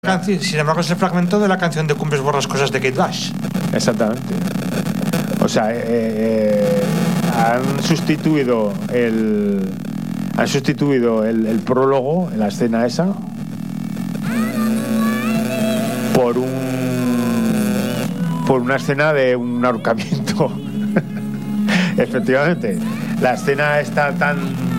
Sin embargo, es el fragmento de la canción de Cumbres Borrascosas de Kate Bush. Exactamente. O sea, han sustituido el prólogo en la escena esa por una escena de un ahorcamiento. Efectivamente, la escena está tan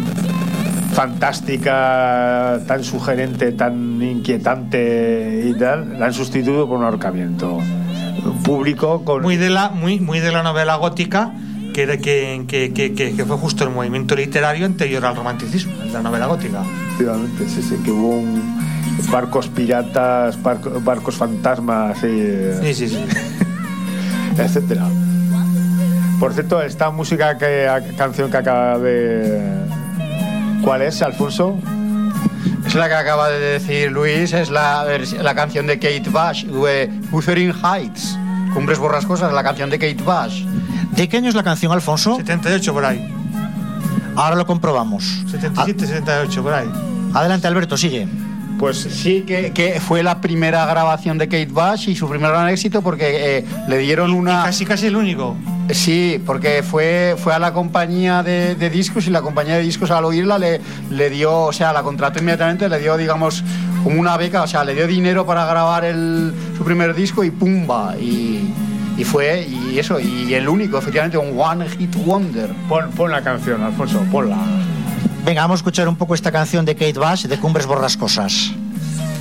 fantástica, tan sugerente, tan inquietante y tal, la han sustituido por un ahorcamiento público con... muy de la novela gótica, que fue justo el movimiento literario anterior al romanticismo, la novela gótica. Efectivamente, sí, que hubo barcos piratas, barcos fantasmas y... Sí. etcétera. Por cierto, esta canción que acaba de... ¿Cuál es, Alfonso? Es la que acaba de decir Luis, es la canción de Kate Bush, Wuthering Heights. Cumbres Borrascosas, la canción de Kate Bush. ¿De qué año es la canción, Alfonso? 78 por ahí. Ahora lo comprobamos. 77, 78 por ahí. Adelante, Alberto, sigue. Pues sí, que fue la primera grabación de Kate Bush y su primer gran éxito porque le dieron una... Casi el único. Sí, porque fue a la compañía de discos y la compañía de discos al oírla le dio, o sea, la contrató inmediatamente, le dio, digamos, como una beca, o sea, le dio dinero para grabar su primer disco y ¡pumba! Y el único, efectivamente, un One Hit Wonder. Pon la canción, Alfonso, ponla. Venga, vamos a escuchar un poco esta canción de Kate Bush, de Cumbres Borrascosas.